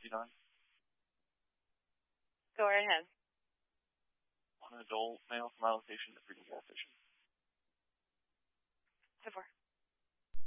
59? Go right ahead. One adult male from my location to Freedom Gas Station.